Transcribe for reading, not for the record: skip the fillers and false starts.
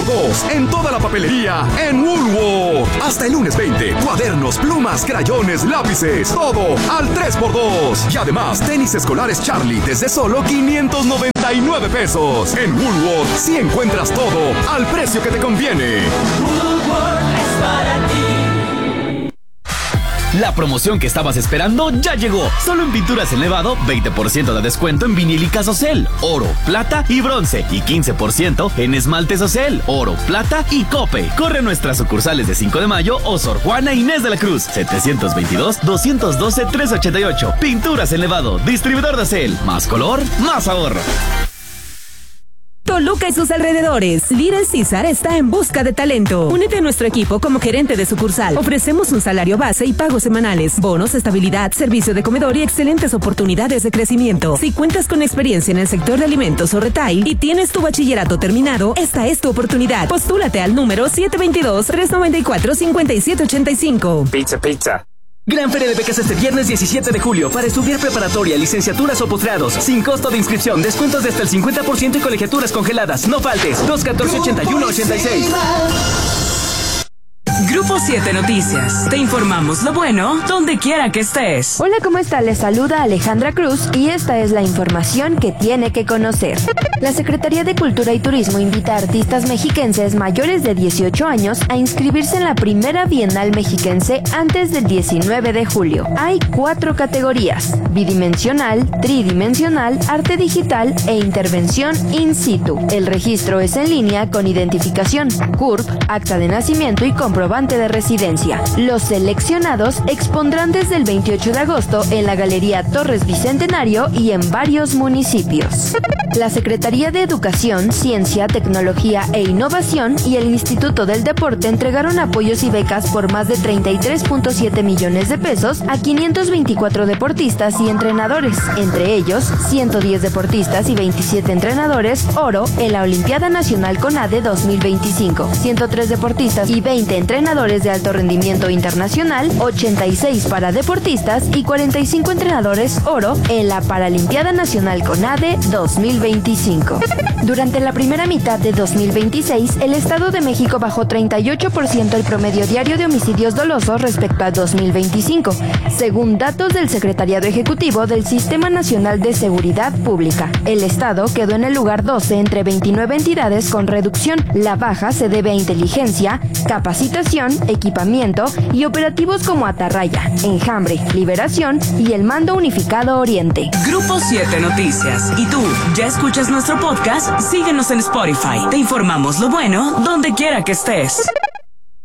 3x2 en toda la papelería en Woolworth. Hasta el lunes 20, cuadernos, plumas, crayones, lápices, todo al 3x2. Y además, tenis escolares Charlie desde solo 599 pesos. En Woolworth sí encuentras todo al precio que te conviene. Woolworth es para ti. La promoción que estabas esperando ya llegó. Solo en Pinturas El Nevado, 20% de descuento en vinílicas Ocel, oro, plata y bronce. Y 15% en esmaltes Ocel, oro, plata y cope. Corre a nuestras sucursales de 5 de Mayo o Sor Juana Inés de la Cruz, 722-212-388. Pinturas El Nevado, distribuidor de Ocel. Más color, más ahorro. Toluca y sus alrededores. Little Caesar está en busca de talento. Únete a nuestro equipo como gerente de sucursal. Ofrecemos un salario base y pagos semanales, bonos, estabilidad, servicio de comedor y excelentes oportunidades de crecimiento. Si cuentas con experiencia en el sector de alimentos o retail y tienes tu bachillerato terminado, esta es tu oportunidad. Postúlate al número 722-394-5785. Pizza. Gran Feria de Becas este viernes 17 de julio para estudiar preparatoria, licenciaturas o posgrados, sin costo de inscripción, descuentos de hasta el 50% y colegiaturas congeladas. No faltes, 214-8186. Grupo 7 Noticias. Te informamos lo bueno donde quiera que estés. Hola, ¿cómo está? Les saluda Alejandra Cruz y esta es la información que tiene que conocer. La Secretaría de Cultura y Turismo invita a artistas mexiquenses mayores de 18 años a inscribirse en la primera Bienal Mexiquense antes del 19 de julio. Hay 4 categorías: bidimensional, tridimensional, arte digital e intervención in situ. El registro es en línea con identificación, CURP, acta de nacimiento y comprobante de residencia. Los seleccionados expondrán desde el 28 de agosto en la Galería Torres Bicentenario y en varios municipios. La Secretaría de Educación, Ciencia, Tecnología e Innovación y el Instituto del Deporte entregaron apoyos y becas por más de 33.7 millones de pesos a 524 deportistas y entrenadores, entre ellos 110 deportistas y 27 entrenadores oro en la Olimpiada Nacional CONADE 2025, 103 deportistas y 20 entrenadores de alto rendimiento internacional, 86 para deportistas y 45 entrenadores oro en la Paralimpiada Nacional CONADE 2025. Durante la primera mitad de 2026, el Estado de México bajó 38% el promedio diario de homicidios dolosos respecto a 2025, según datos del Secretariado Ejecutivo del Sistema Nacional de Seguridad Pública. El Estado quedó en el lugar 12 entre 29 entidades con reducción. La baja se debe a inteligencia, capacitación, equipamiento y operativos como Atarraya, Enjambre, Liberación y el Mando Unificado Oriente. Grupo 7 Noticias. ¿Y tú, ya escuchas nuestro podcast? Síguenos en Spotify. Te informamos lo bueno donde quiera que estés.